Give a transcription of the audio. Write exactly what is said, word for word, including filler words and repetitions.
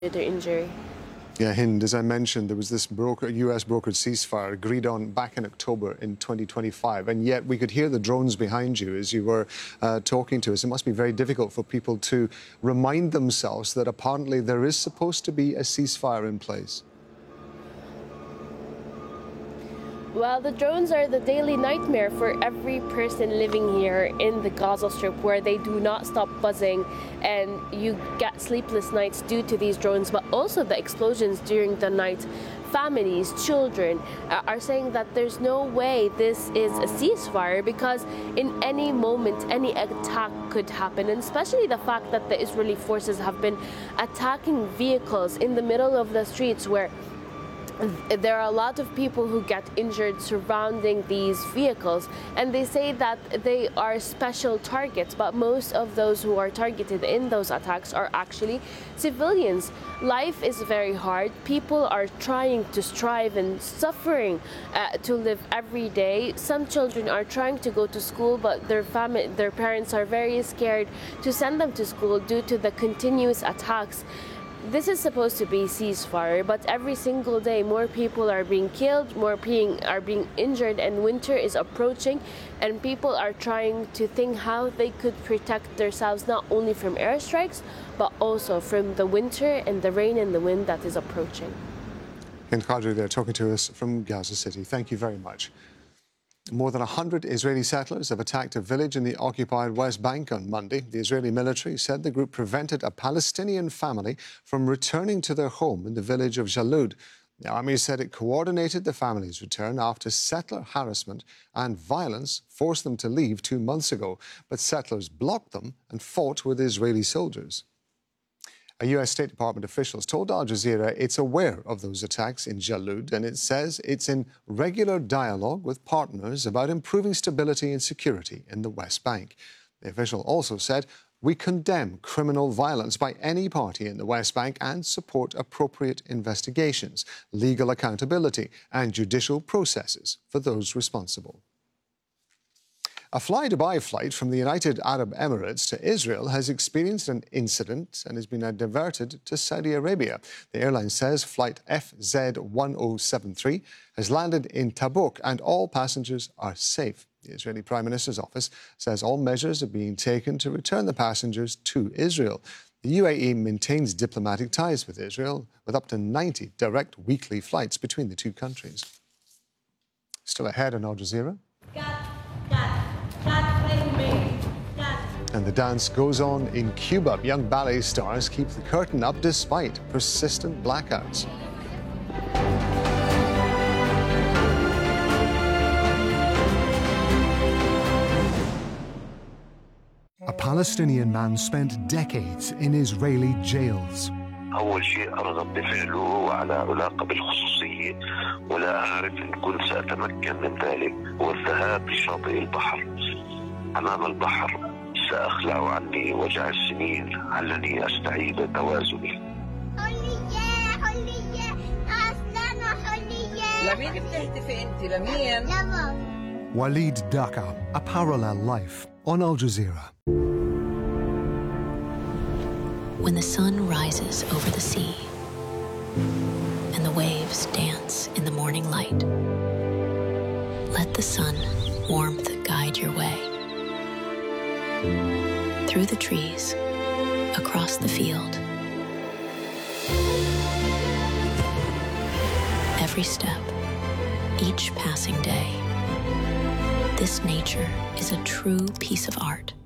their injury. Yeah, Hind, as I mentioned, there was this broker, U S brokered ceasefire agreed on back in October in twenty twenty-five, and yet we could hear the drones behind you as you were uh, talking to us. It must be very difficult for people to remind themselves that apparently there is supposed to be a ceasefire in place. Well, the drones are the daily nightmare for every person living here in the Gaza Strip, where they do not stop buzzing and you get sleepless nights due to these drones, but also the explosions during the night. Families, children uh, are saying that there's no way this is a ceasefire because in any moment, any attack could happen, and especially the fact that the Israeli forces have been attacking vehicles in the middle of the streets where there are a lot of people who get injured surrounding these vehicles, and they say that they are special targets, but most of those who are targeted in those attacks are actually civilians. Life is very hard. People are trying to strive and suffering uh, to live every day. Some children are trying to go to school, but their family, their parents are very scared to send them to school due to the continuous attacks. This is supposed to be ceasefire, but every single day more people are being killed, more being, are being injured, and winter is approaching, and people are trying to think how they could protect themselves not only from airstrikes, but also from the winter and the rain and the wind that is approaching. Hind Qadri there talking to us from Gaza City. Thank you very much. More than one hundred Israeli settlers have attacked a village in the occupied West Bank on Monday. The Israeli military said the group prevented a Palestinian family from returning to their home in the village of Jalud. The army said it coordinated the family's return after settler harassment and violence forced them to leave two months ago. But settlers blocked them and fought with Israeli soldiers. A U S State Department officials told Al Jazeera it's aware of those attacks in Jalud, and it says it's in regular dialogue with partners about improving stability and security in the West Bank. The official also said, "We condemn criminal violence by any party in the West Bank and support appropriate investigations, legal accountability and judicial processes for those responsible." A Fly Dubai flight from the United Arab Emirates to Israel has experienced an incident and has been diverted to Saudi Arabia. The airline says flight F Z one oh seven three has landed in Tabuk and all passengers are safe. The Israeli Prime Minister's office says all measures are being taken to return the passengers to Israel. The U A E maintains diplomatic ties with Israel, with up to ninety direct weekly flights between the two countries. Still ahead on Al Jazeera. And the dance goes on in Cuba. Young ballet stars keep the curtain up despite persistent blackouts. A Palestinian man spent decades in Israeli jails. أول شيء رد فعله على علاقة بالخصوصية ولا أعرف إن كنت سأتمكن من ذلك والذهاب لشاطئ البحر أمام البحر سأخلع عني وجع السنين علني أستعيد توازني. حلية حلية أصلاً حلية. لمين بتهتفي أنت لمين؟ لماما. Walid Daka, A Parallel Life on Al Jazeera. When the sun rises over the sea and the waves dance in the morning light, let the sun warmth guide your way. Through the trees, across the field. Every step, each passing day. This nature is a true piece of art.